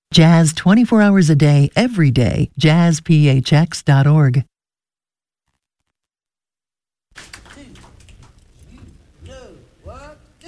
Jazz 24 hours a day, every day. JazzPHX.org.